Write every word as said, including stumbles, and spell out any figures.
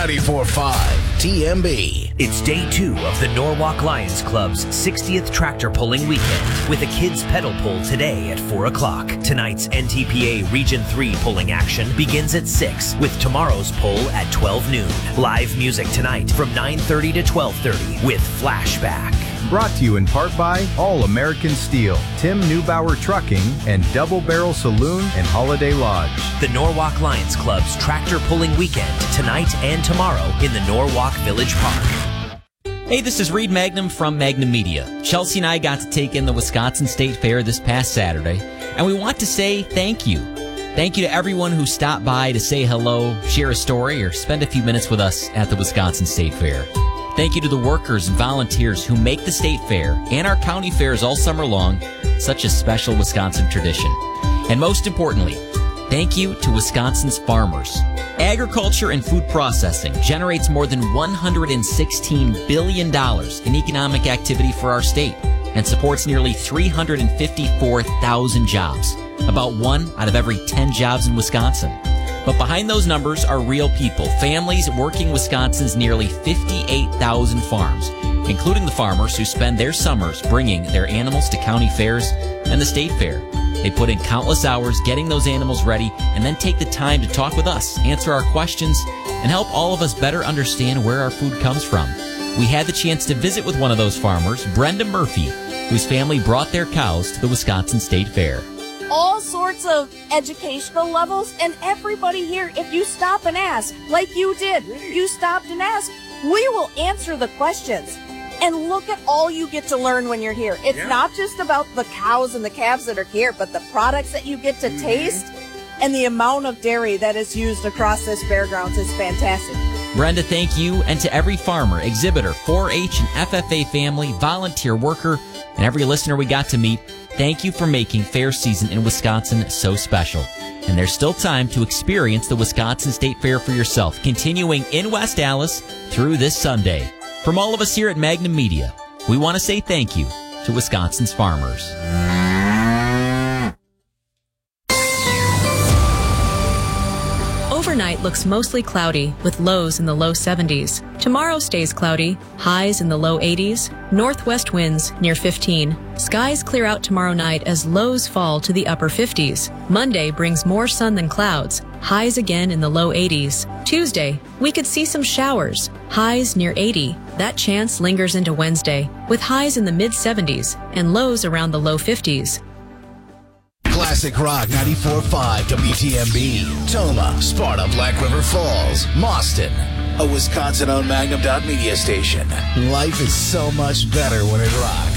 ninety-four point five T M B. It's day two of the Norwalk Lions Club's sixtieth tractor pulling weekend with a kids pedal pull today at four o'clock. Tonight's N T P A Region three pulling action begins at six with tomorrow's pull at twelve noon. Live music tonight from nine thirty to twelve thirty with Flashback. Brought to you in part by All American Steel, Tim Neubauer Trucking, and Double Barrel Saloon and Holiday Lodge. The Norwalk Lions Club's tractor pulling weekend tonight and tomorrow in the Norwalk Village Park. Hey, this is Reed Magnum from Magnum Media. Chelsea and I got to take in the Wisconsin State Fair this past Saturday, and we want to say thank you. Thank you to everyone who stopped by to say hello, share a story, or spend a few minutes with us at the Wisconsin State Fair. Thank you to the workers and volunteers who make the state fair and our county fairs all summer long such a special Wisconsin tradition. And most importantly, thank you to Wisconsin's farmers. Agriculture and food processing generates more than one hundred sixteen billion dollars in economic activity for our state and supports nearly three hundred fifty-four thousand jobs, about one out of every ten jobs in Wisconsin. But behind those numbers are real people, families working Wisconsin's nearly fifty-eight thousand farms, including the farmers who spend their summers bringing their animals to county fairs and the state fair. They put in countless hours getting those animals ready and then take the time to talk with us, answer our questions, and help all of us better understand where our food comes from. We had the chance to visit with one of those farmers, Brenda Murphy, whose family brought their cows to the Wisconsin State Fair. All sorts of educational levels, and everybody here, if you stop and ask, like you did, you stopped and asked, we will answer the questions. And look at all you get to learn when you're here. It's yeah. not just about the cows and the calves that are here, but the products that you get to mm-hmm. taste and the amount of dairy that is used across this fairgrounds is fantastic. Brenda, thank you, and to every farmer, exhibitor, four H and F F A family, volunteer worker, and every listener we got to meet, thank you for making fair season in Wisconsin so special. And there's still time to experience the Wisconsin State Fair for yourself, continuing in West Allis through this Sunday. From all of us here at Magnum Media, we want to say thank you to Wisconsin's farmers. Overnight looks mostly cloudy with lows in the low seventies. Tomorrow stays cloudy, highs in the low eighties, northwest winds near fifteen. Skies clear out tomorrow night as lows fall to the upper fifties. Monday brings more sun than clouds, highs again in the low eighties. Tuesday, we could see some showers, highs near eighty. That chance lingers into Wednesday with highs in the mid seventies and lows around the low fifties. Classic Rock ninety-four point five W T M B. Toma, Sparta, Black River Falls, Mauston. A Wisconsin-owned Magnum Media station. Life is so much better when it rocks.